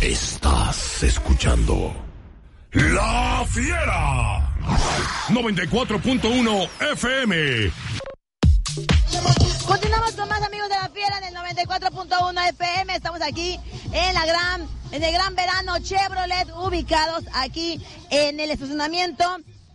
Estás escuchando La Fiera 94.1 FM. Continuamos con más amigos de La Fiera en el 94.1 FM. Estamos aquí en el gran verano Chevrolet, ubicados aquí en el estacionamiento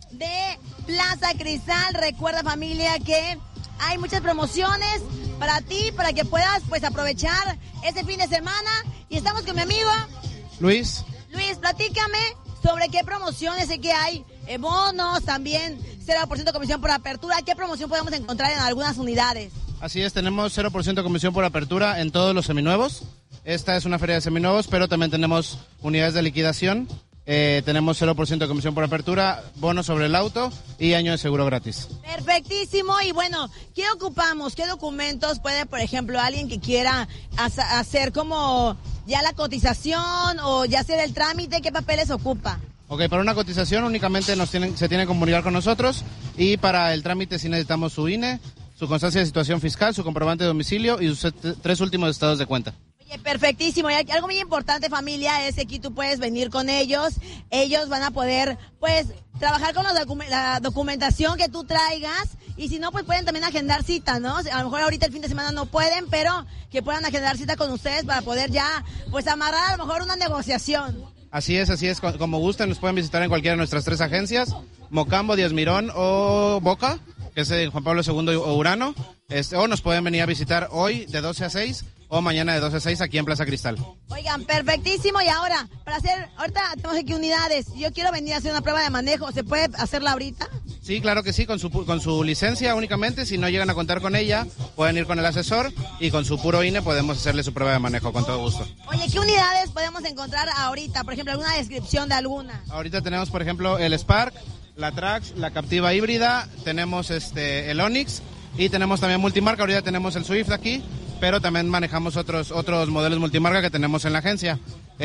de Plaza Cristal. Recuerda, familia, que hay muchas promociones para ti, para que puedas pues aprovechar este fin de semana. Y estamos con mi amigo Luis. Luis, platícame sobre qué promociones, sé que hay bonos, también 0% comisión por apertura. ¿Qué promoción podemos encontrar en algunas unidades? Así es, tenemos 0% comisión por apertura en todos los seminuevos. Esta es una feria de seminuevos, pero también tenemos unidades de liquidación. Tenemos 0% de comisión por apertura, bonos sobre el auto y año de seguro gratis. Perfectísimo. Y bueno, ¿qué ocupamos? ¿Qué documentos puede, por ejemplo, alguien que quiera hacer como ya la cotización o ya hacer el trámite? ¿Qué papeles ocupa? Ok, para una cotización únicamente se tiene que comunicar con nosotros, y para el trámite sí necesitamos su INE, su constancia de situación fiscal, su comprobante de domicilio y sus 3 últimos estados de cuenta. Oye, perfectísimo. Y algo muy importante, familia, es que aquí tú puedes venir con ellos. Ellos van a poder, pues, trabajar con la documentación que tú traigas. Y si no, pues pueden también agendar cita, ¿no? A lo mejor ahorita el fin de semana no pueden, pero que puedan agendar cita con ustedes para poder ya, pues, amarrar a lo mejor una negociación. Así es. Como gusten, nos pueden visitar en cualquiera de nuestras 3 agencias, Mocambo, Díaz Mirón o Boca, que es de Juan Pablo II o Urano. O nos pueden venir a visitar hoy de 12 a 6 o mañana de 12 a 6 aquí en Plaza Cristal. Oigan, perfectísimo. Y ahora, ahorita tenemos aquí unidades. Yo quiero venir a hacer una prueba de manejo. ¿Se puede hacerla ahorita? Sí, claro que sí, con su licencia únicamente. Si no llegan a contar con ella, pueden ir con el asesor, y con su puro INE podemos hacerle su prueba de manejo con todo gusto. Oye, ¿qué unidades podemos encontrar ahorita? Por ejemplo, ¿alguna descripción de alguna? Ahorita tenemos, por ejemplo, el Spark, la Trax, la Captiva híbrida, tenemos el Onix y tenemos también multimarca. Ahorita tenemos el Swift aquí, pero también manejamos otros modelos multimarca que tenemos en la agencia.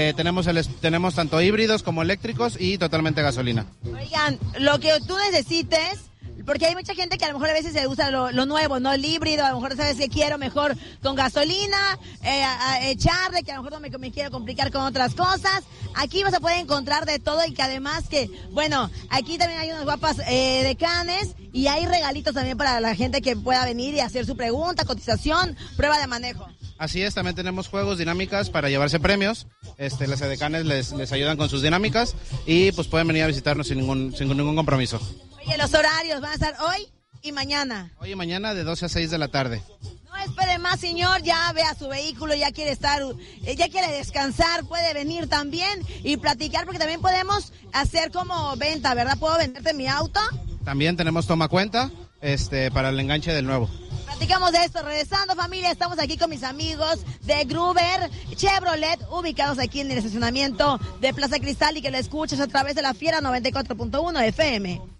Tenemos tanto híbridos como eléctricos y totalmente gasolina. Oigan, lo que tú necesites, porque hay mucha gente que a lo mejor a veces se usa lo nuevo, ¿no? El híbrido, a lo mejor sabes que quiero mejor con gasolina, echarle, que a lo mejor no me quiero complicar con otras cosas. Aquí vas a poder encontrar de todo, y que además que, bueno, aquí también hay unas guapas decanes, y hay regalitos también para la gente que pueda venir y hacer su pregunta, cotización, prueba de manejo. Así es, también tenemos juegos, dinámicas para llevarse premios. Las edecanes les ayudan con sus dinámicas, y pues pueden venir a visitarnos sin ningún compromiso. Oye, los horarios van a estar hoy y mañana. Hoy y mañana de 12 a 6 de la tarde. No espere más, señor, ya vea su vehículo, ya quiere descansar, puede venir también y platicar, porque también podemos hacer como venta, ¿verdad? ¿Puedo venderte mi auto? También tenemos toma cuenta para el enganche del nuevo. Platicamos de esto. Regresando, familia, estamos aquí con mis amigos de Gruber Chevrolet, ubicados aquí en el estacionamiento de Plaza Cristal, y que lo escuchas a través de La Fiera 94.1 FM.